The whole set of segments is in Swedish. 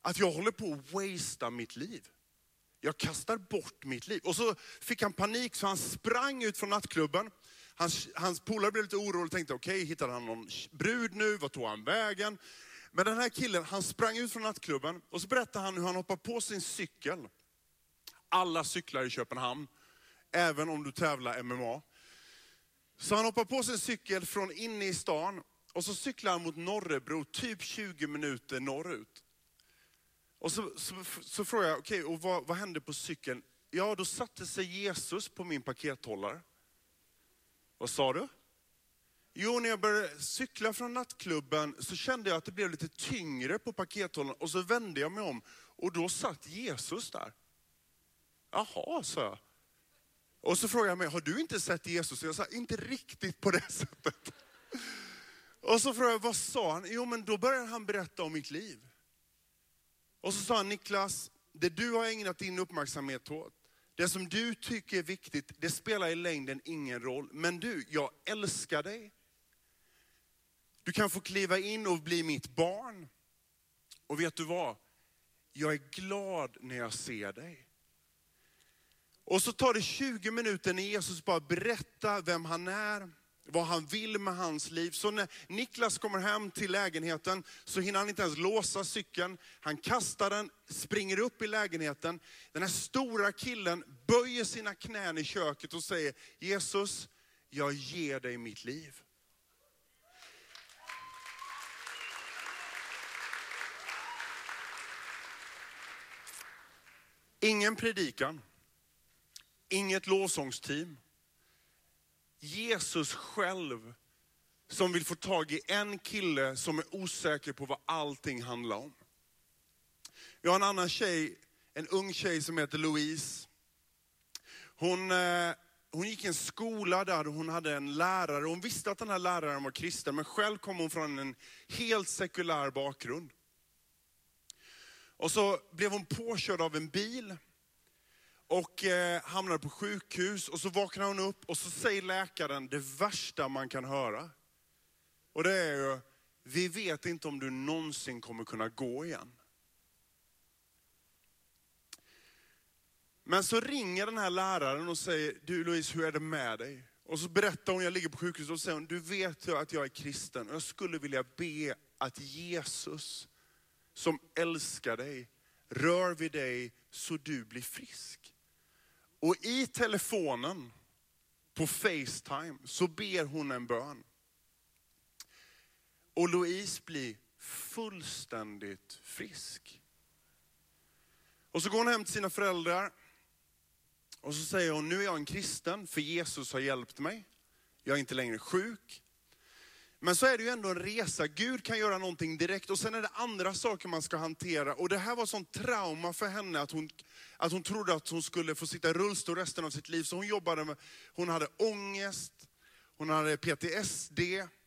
att jag håller på att wastea mitt liv. Jag kastar bort mitt liv. Och så fick han panik så han sprang ut från nattklubben. Hans polare blev lite orolig och tänkte okej, hittade han någon brud nu? Vad tog han vägen? Men den här killen, han sprang ut från nattklubben och så berättade han hur han hoppade på sin cykel. Alla cyklar i Köpenhamn, även om du tävlar MMA. Så han hoppar på sin cykel från inne i stan och så cyklar han mot Norrebro, typ 20 minuter norrut. Och så frågar jag, okej, och vad hände på cykeln? Ja, då satte sig Jesus på min pakethållare. Vad sa du? Jo, när jag började cykla från nattklubben så kände jag att det blev lite tyngre på pakethållaren. Och så vände jag mig om och då satt Jesus där. Jaha, sa jag. Och så frågade jag mig, har du inte sett Jesus? Jag sa, inte riktigt på det sättet. Och så frågade jag, vad sa han? Jo, men då började han berätta om mitt liv. Och så sa han, Niklas, det du har ägnat din uppmärksamhet åt, det som du tycker är viktigt, det spelar i längden ingen roll. Men du, jag älskar dig. Du kan få kliva in och bli mitt barn. Och vet du vad? Jag är glad när jag ser dig. Och så tar det 20 minuter när Jesus bara berättar vem han är, vad han vill med hans liv. Så när Niklas kommer hem till lägenheten så hinner han inte ens låsa cykeln. Han kastar den, springer upp i lägenheten. Den här stora killen böjer sina knän i köket och säger, Jesus, jag ger dig mitt liv. Ingen predikan, inget lovsångsteam. Jesus själv som vill få tag i en kille som är osäker på vad allting handlar om. Vi har en annan tjej, en ung tjej som heter Louise. Hon gick i en skola där hon hade en lärare. Hon visste att den här läraren var kristen, men själv kom hon från en helt sekulär bakgrund. Och så blev hon påkörd av en bil och hamnade på sjukhus. Och så vaknar hon upp och så säger läkaren det värsta man kan höra. Och det är ju, vi vet inte om du någonsin kommer kunna gå igen. Men så ringer den här läraren och säger, du Louise, hur är det med dig? Och så berättar hon, jag ligger på sjukhus och säger hon, du vet ju att jag är kristen. Och jag skulle vilja be att Jesus som älskar dig rör vid dig så du blir frisk. Och i telefonen på FaceTime så ber hon en bön. Och Louise blir fullständigt frisk. Och så går hon hem till sina föräldrar. Och så säger hon, nu är jag en kristen för Jesus har hjälpt mig. Jag är inte längre sjuk. Men så är det ju ändå en resa. Gud kan göra någonting direkt och sen är det andra saker man ska hantera. Och det här var sånt trauma för henne att hon trodde att hon skulle få sitta i rullstol resten av sitt liv. Så hon hade ångest, hon hade PTSD.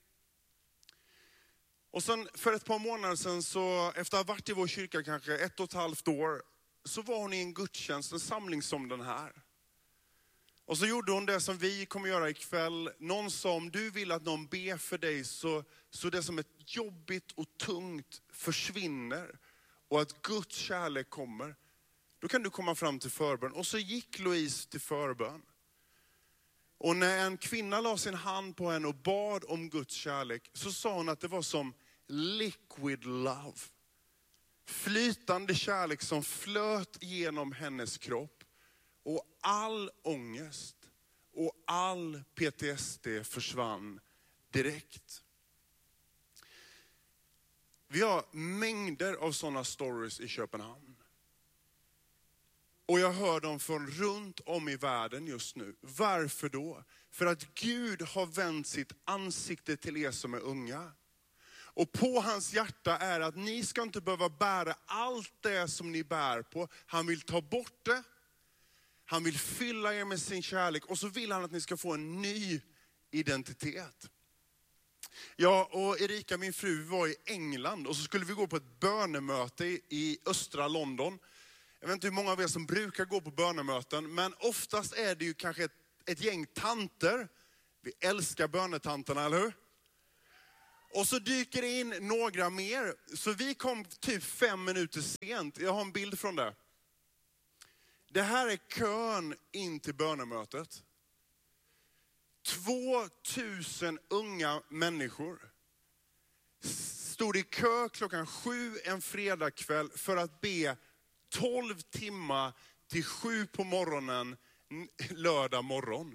Och sen för ett par månader sedan, så efter att ha varit i vår kyrka kanske 1,5 år, så var hon i en gudstjänst, en samling som den här. Och så gjorde hon det som vi kommer göra ikväll. Någon sa, om du vill att någon ber för dig så det som är jobbigt och tungt försvinner. Och att Guds kärlek kommer. Då kan du komma fram till förbön. Och så gick Louise till förbön. Och när en kvinna la sin hand på henne och bad om Guds kärlek, så sa hon att det var som liquid love. Flytande kärlek som flöt genom hennes kropp. Och all ångest och all PTSD försvann direkt. Vi har mängder av sådana stories i Köpenhamn. Och jag hör dem från runt om i världen just nu. Varför då? För att Gud har vänt sitt ansikte till er som är unga. Och på hans hjärta är att ni ska inte behöva bära allt det som ni bär på. Han vill ta bort det. Han vill fylla er med sin kärlek och så vill han att ni ska få en ny identitet. Jag och Erika, min fru, var i England och så skulle vi gå på ett bönemöte i östra London. Jag vet inte hur många av er som brukar gå på bönemöten, men oftast är det ju kanske ett gäng tanter. Vi älskar bönetanterna, eller hur? Och så dyker det in några mer. Så vi kom typ 5 minuter sent. Jag har en bild från det. Det här är kön in till bönemötet. 2000 unga människor stod i kö klockan 7 en fredagkväll för att be 12 timmar till 7 på morgonen lördag morgon.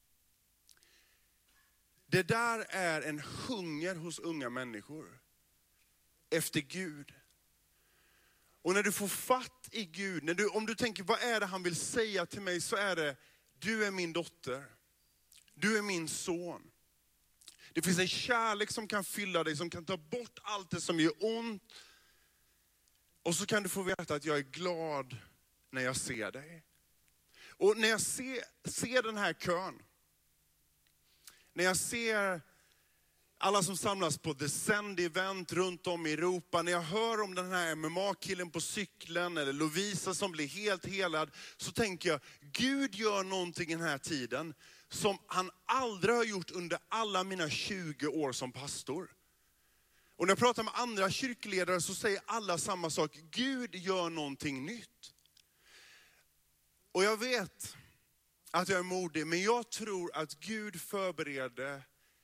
Det där är en hunger hos unga människor efter Gud. Och när du får fatt i Gud, om du tänker vad är det han vill säga till mig, så är det: du är min dotter. Du är min son. Det finns en kärlek som kan fylla dig, som kan ta bort allt det som gör ont. Och så kan du få veta att jag är glad när jag ser dig. Och när jag ser den här kön, när jag ser alla som samlas på The Send Event runt om i Europa, när jag hör om den här MMA-killen på cykeln eller Lovisa som blir helt helad, så tänker jag, Gud gör någonting i den här tiden som han aldrig har gjort under alla mina 20 år som pastor. Och när jag pratar med andra kyrkledare så säger alla samma sak: Gud gör någonting nytt. Och jag vet att jag är modig, men jag tror att Gud förbereder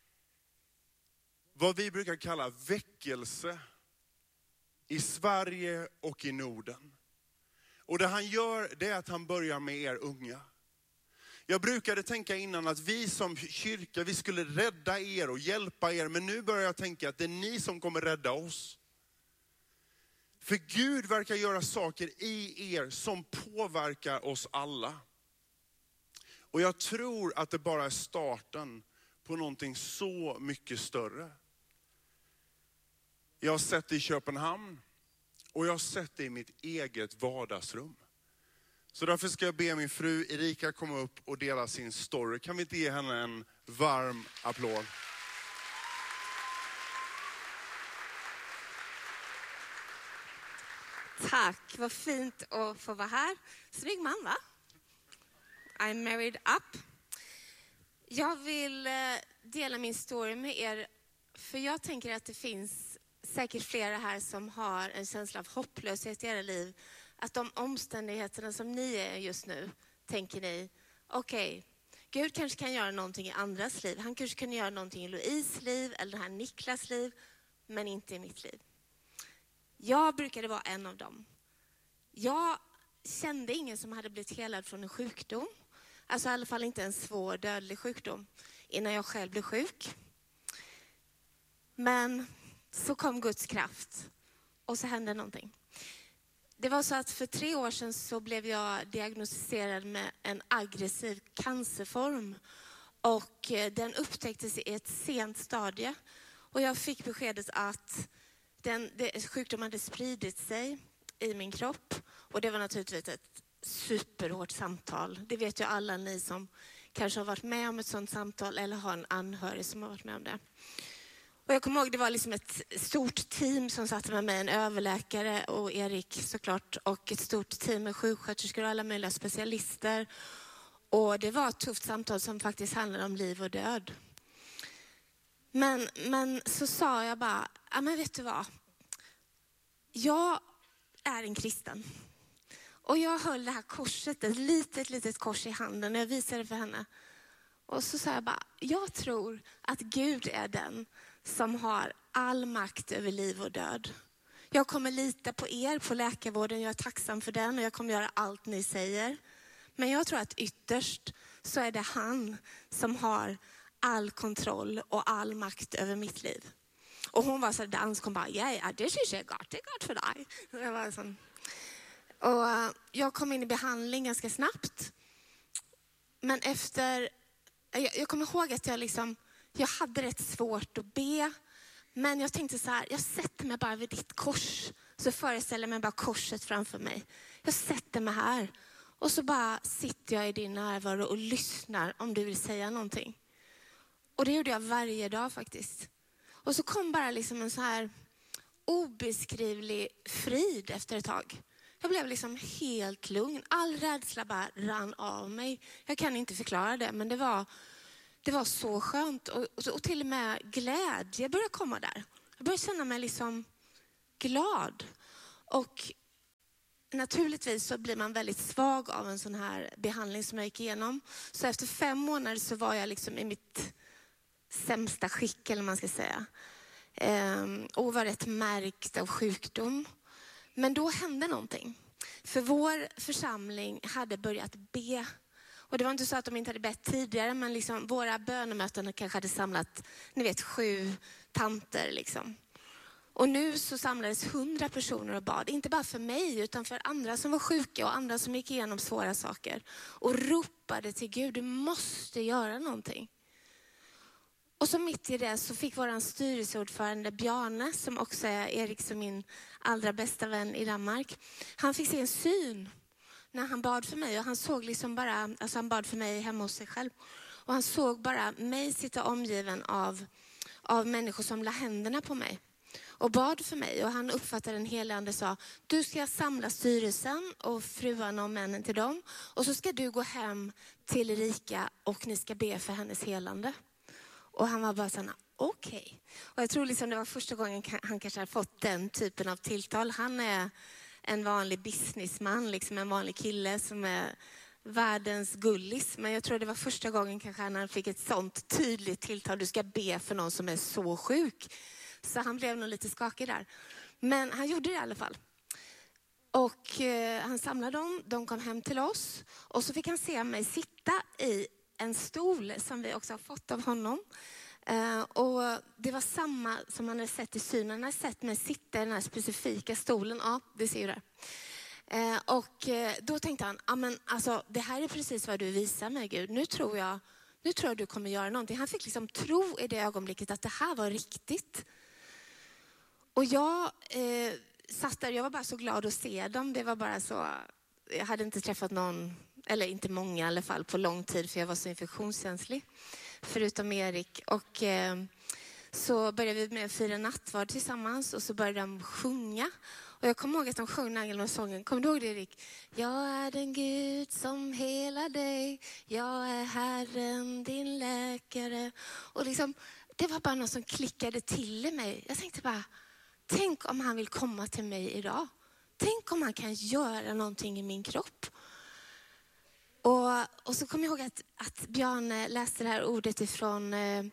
vad vi brukar kalla väckelse i Sverige och i Norden. Och det han gör, det är att han börjar med er unga. Jag brukade tänka innan att vi som kyrka, vi skulle rädda er och hjälpa er. Men nu börjar jag tänka att det är ni som kommer rädda oss. För Gud verkar göra saker i er som påverkar oss alla. Och jag tror att det bara är starten på någonting så mycket större. Jag har sett det i Köpenhamn och jag har sett det i mitt eget vardagsrum. Så därför ska jag be min fru Erika komma upp och dela sin story. Kan vi inte ge henne en varm applåd? Tack, vad fint att få vara här. Snygg man, va? I'm married up. Jag vill dela min story med er, för jag tänker att det finns säkert flera här som har en känsla av hopplöshet i era liv. Att de omständigheterna som ni är just nu, tänker ni, okej, Gud kanske kan göra någonting i andras liv. Han kanske kan göra någonting i Louise liv eller den här Niklas liv, men inte i mitt liv. Jag brukade vara en av dem. Jag kände ingen som hade blivit helad från en sjukdom. Alltså i alla fall inte en svår dödlig sjukdom innan jag själv blev sjuk. Men så kom Guds kraft och så hände någonting. Det var så att för 3 år sedan så blev jag diagnostiserad med en aggressiv cancerform. Och den upptäcktes i ett sent stadie. Och jag fick beskedet att sjukdomen hade spridit sig i min kropp. Och det var naturligtvis ett superhårt samtal. Det vet ju alla ni som kanske har varit med om ett sånt samtal eller har en anhörig som har varit med om det. Och jag kommer ihåg, det var liksom ett stort team som satt med mig, en överläkare och Erik såklart, och ett stort team med sjuksköterskor och alla möjliga specialister. Och det var ett tufft samtal som faktiskt handlade om liv och död. Men så sa jag bara, ja men vet du vad? Jag är en kristen. Och jag höll det här korset, ett litet kors i handen, och jag visade det för henne. Och så sa jag bara, jag tror att Gud är den som har all makt över liv och död. Jag kommer lita på er, på läkarvården, jag är tacksam för den och jag kommer göra allt ni säger. Men jag tror att ytterst så är det han som har all kontroll och all makt över mitt liv. Och hon var så dansk, hon bara, ja det syns jag gott, det är gott för dig. Jag var sån. Och jag kom in i behandling ganska snabbt. Men jag kommer ihåg att jag hade rätt svårt att be. Men jag tänkte så här, jag sätter mig bara vid ditt kors. Så föreställer jag mig bara korset framför mig. Jag sätter mig här. Och så bara sitter jag i din närvaro och lyssnar om du vill säga någonting. Och det gjorde jag varje dag faktiskt. Och så kom bara en så här obeskrivlig frid efter ett tag. Jag blev helt lugn. All rädsla bara rann av mig. Jag kan inte förklara det, men det var det var så skönt. Och till och med glädje började komma där. Jag började känna mig liksom glad. Och naturligtvis så blir man väldigt svag av en sån här behandling som jag gick igenom. Så efter 5 månader så var jag liksom i mitt sämsta skick, eller man ska säga. Och var rätt märkt av sjukdom. Men då hände någonting. För vår församling hade börjat be. Och det var inte så att de inte hade bett tidigare, men liksom våra bönemöten kanske hade samlat, 7 tanter liksom. Och nu så samlades 100 personer och bad, inte bara för mig utan för andra som var sjuka och andra som gick igenom svåra saker. Och ropade till Gud, du måste göra någonting. Och så mitt i det så fick våran styrelseordförande Bjarne, som också är Eriks och min allra bästa vän i Danmark. Han fick se en syn när han bad för mig, och han såg liksom bara, alltså han bad för mig hemma hos sig själv. Och han såg bara mig sitta omgiven av människor som la händerna på mig och bad för mig. Och han uppfattade en helig ande och sa, du ska samla styrelsen och fruarna och männen till dem. Och så ska du gå hem till Erika och ni ska be för hennes helande. Och han var bara såhär, okej. Och jag tror liksom det var första gången han kanske hade fått den typen av tilltal. Han är en vanlig businessman, liksom en vanlig kille som är världens gullis. Men jag tror det var första gången kanske han fick ett sånt tydligt tilltal. Du ska be för någon som är så sjuk. Så han blev nog lite skakig där. Men han gjorde det i alla fall. Och han samlade dem, de kom hem till oss. Och så fick han se mig sitta i en stol som vi också har fått av honom. Och det var samma som han hade sett i synen. Han hade sett mig sitta i den här specifika stolen. Ja, det ser ju där. Och då tänkte han, ja men alltså det här är precis vad du visar mig Gud. Nu tror jag du kommer göra någonting. Han fick liksom tro i det ögonblicket att det här var riktigt. Och jag satt där, jag var bara så glad att se dem. Det var bara så, jag hade inte träffat någon, eller inte många i alla fall på lång tid, för jag var så infektionskänslig. Förutom Erik. Och så började vi med att fira nattvard tillsammans och så började de sjunga. Och jag kommer ihåg att de sjöng den gamla sången. Kommer du ihåg det, Erik? Jag är den Gud som helar dig. Jag är Herren din läkare. Och liksom, det var bara något som klickade till i mig. Jag tänkte bara, tänk om han vill komma till mig idag. Tänk om han kan göra någonting i min kropp. Och så kommer jag ihåg att Bjarne läste det här ordet ifrån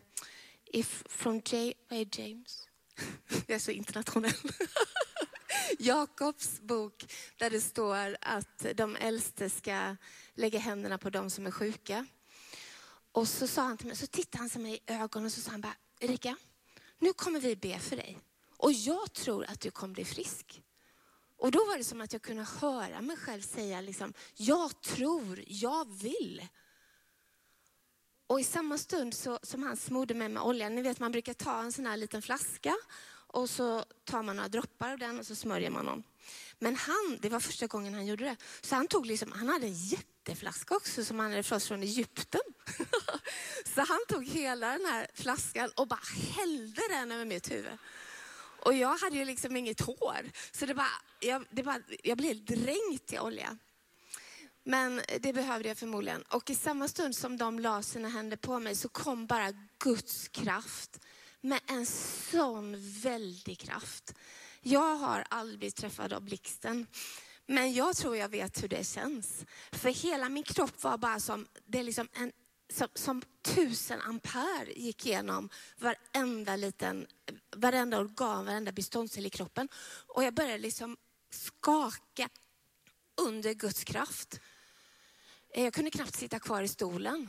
James. Jag är så internationell. Jakobs bok, där det står att de äldste ska lägga händerna på de som är sjuka. Och så sa han till mig, så tittade han sig mig i ögonen och så sa han bara, Erika, nu kommer vi be för dig. Och jag tror att du kommer bli frisk. Och då var det som att jag kunde höra mig själv säga liksom, jag tror, jag vill. Och i samma stund som han smorde mig med olja, ni vet man brukar ta en sån här liten flaska och så tar man några droppar av den och så smörjer man dem. Men det var första gången han gjorde det. Så han tog liksom, han hade en jätteflaska också som han hade fått från Egypten. Så han tog hela den här flaskan och bara hällde den över mitt huvud. Och jag hade ju liksom inget hår. Så jag blev dränkt i olja. Men det behövde jag förmodligen. Och i samma stund som de la sina händer på mig så kom bara Guds kraft. Med en sån väldig kraft. Jag har aldrig blivit träffad av blixten. Men jag tror jag vet hur det känns. För hela min kropp var bara som, det är liksom som 1000 ampere gick igenom varenda organ, varenda beståndsdel i kroppen. Och jag började liksom skaka under Guds kraft. Jag kunde knappt sitta kvar i stolen.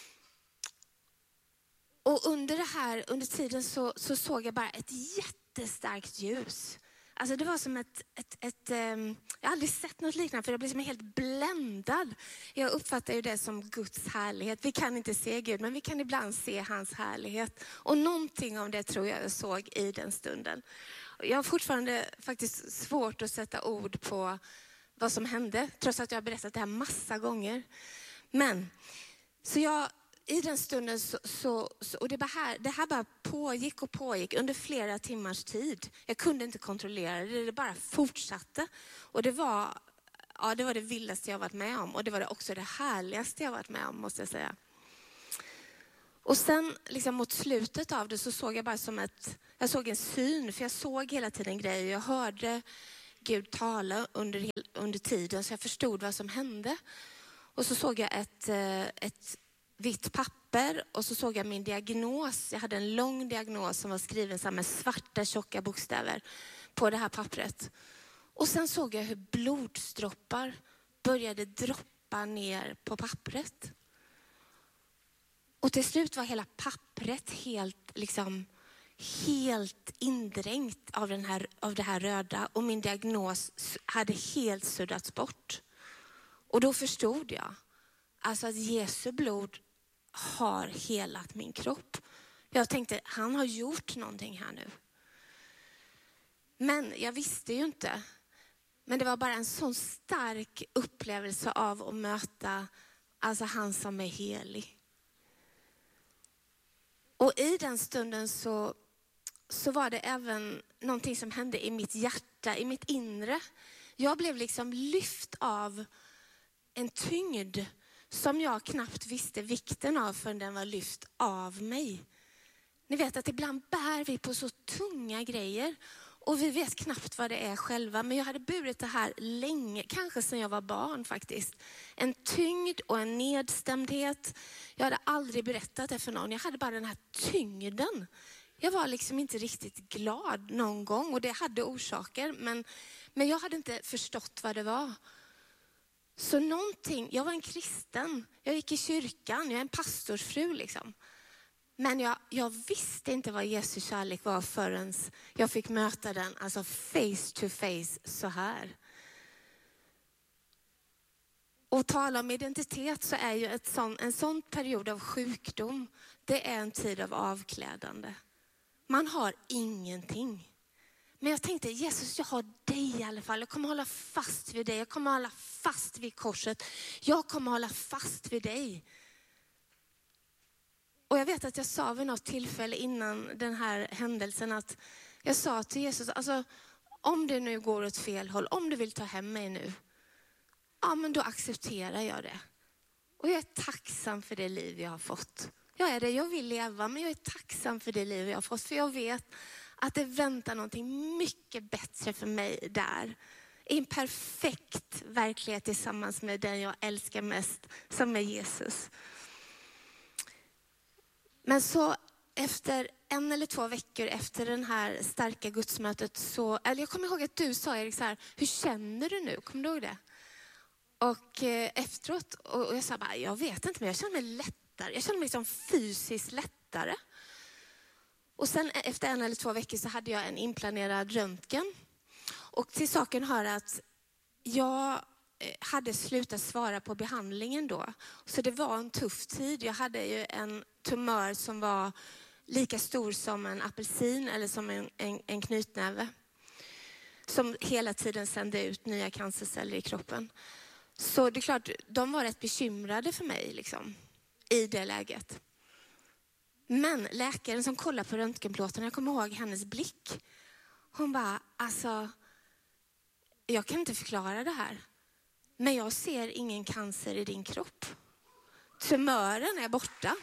Och under tiden så såg jag bara ett jättestarkt ljus. Alltså det var som jag har aldrig sett något liknande, för jag blev som helt bländad. Jag uppfattar ju det som Guds härlighet. Vi kan inte se Gud, men vi kan ibland se hans härlighet. Och någonting av det tror jag såg i den stunden. Jag har fortfarande faktiskt svårt att sätta ord på vad som hände, trots att jag har berättat det här massa gånger. Men, så jag... I den stunden och det här bara pågick under flera timmars tid. Jag kunde inte kontrollera det bara fortsatte. Och det var det vildaste jag varit med om. Och det var också det härligaste jag varit med om, måste jag säga. Och sen liksom mot slutet av det så såg jag bara jag såg en syn, för jag såg hela tiden grejer. Jag hörde Gud tala under tiden, så jag förstod vad som hände. Och så såg jag ett vitt papper och så såg jag min diagnos. Jag hade en lång diagnos som var skriven så här med svarta tjocka bokstäver på det här pappret. Och sen såg jag hur blodsdroppar började droppa ner på pappret. Och till slut var hela pappret helt indränkt av det här röda. Och min diagnos hade helt suddats bort. Och då förstod jag alltså att Jesu blod har helat min kropp. Jag tänkte, han har gjort någonting här nu. Men jag visste ju inte. Men det var bara en sån stark upplevelse av att möta alltså han som är helig. Och i den stunden så var det även någonting som hände i mitt hjärta, i mitt inre. Jag blev liksom lyft av en tyngd som jag knappt visste vikten av förrän den var lyft av mig. Ni vet att ibland bär vi på så tunga grejer och vi vet knappt vad det är själva. Men jag hade burit det här länge, kanske sedan jag var barn faktiskt. En tyngd och en nedstämdhet. Jag hade aldrig berättat det för någon. Jag hade bara den här tyngden. Jag var liksom inte riktigt glad någon gång och det hade orsaker. Men jag hade inte förstått vad det var. Så jag var en kristen. Jag gick i kyrkan, jag är en pastorsfru liksom. Men jag visste inte vad Jesu kärlek var förrän jag fick möta den, alltså face to face så här. Och tala om identitet så är ju en sån period av sjukdom, det är en tid av avklädande. Man har ingenting. Men jag tänkte, Jesus, jag har dig i alla fall. Jag kommer hålla fast vid dig. Jag kommer hålla fast vid korset. Jag kommer hålla fast vid dig. Och jag vet att jag sa vid något tillfälle innan den här händelsen att jag sa till Jesus, alltså om det nu går åt fel håll, om du vill ta hem mig nu, ja men då accepterar jag det. Och jag är tacksam för det liv jag har fått. Jag är det, jag vill leva, men jag är tacksam för det liv jag har fått. För jag vet att det väntar någonting mycket bättre för mig där. I en perfekt verklighet tillsammans med den jag älskar mest, som är Jesus. Men så efter 1 eller 2 veckor efter den här starka gudsmötet jag kommer ihåg att du sa, Erik, så här, hur känner du nu? Kommer du ihåg det? Och efteråt, och jag sa bara, jag vet inte, men jag känner mig lättare. Jag känner mig liksom fysiskt lättare. Och sen efter 1 eller 2 veckor så hade jag en inplanerad röntgen. Och till saken hör att jag hade slutat svara på behandlingen då. Så det var en tuff tid. Jag hade ju en tumör som var lika stor som en apelsin eller som en knytnäve. Som hela tiden sände ut nya cancerceller i kroppen. Så det är klart, de var rätt bekymrade för mig liksom, i det läget. Men läkaren som kollade på röntgenplåten, jag kommer ihåg hennes blick. Hon bara, alltså, jag kan inte förklara det här. Men jag ser ingen cancer i din kropp. Tumören är borta.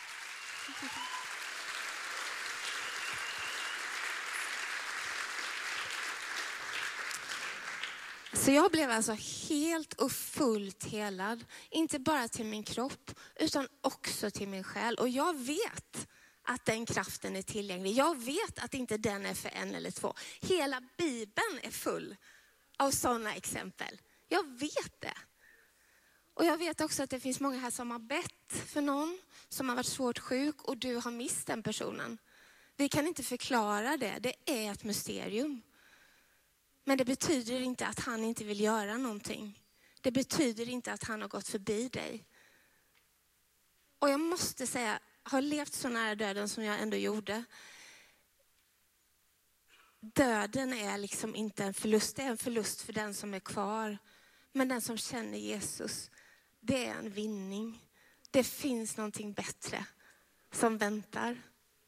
Så jag blev alltså helt och fullt helad. Inte bara till min kropp utan också till min själ. Och jag vet att den kraften är tillgänglig. Jag vet att inte den är för 1 eller 2. Hela Bibeln är full av sådana exempel. Jag vet det. Och jag vet också att det finns många här som har bett för någon som har varit svårt sjuk och du har mist den personen. Vi kan inte förklara det. Det är ett mysterium. Men det betyder inte att han inte vill göra någonting. Det betyder inte att han har gått förbi dig. Och jag måste säga, har levt så nära döden som jag ändå gjorde. Döden är liksom inte en förlust. Det är en förlust för den som är kvar. Men den som känner Jesus, det är en vinning. Det finns någonting bättre som väntar.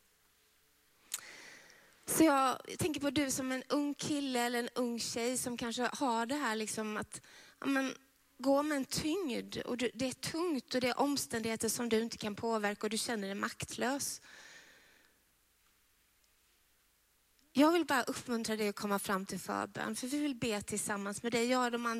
Så jag tänker på du som en ung kille eller en ung tjej som kanske har det här liksom att, ja men, går med en tyngd och det är tungt och det är omständigheter som du inte kan påverka och du känner dig maktlös. Jag vill bara uppmuntra dig att komma fram till förbön, för vi vill be tillsammans med dig. Jag och de andra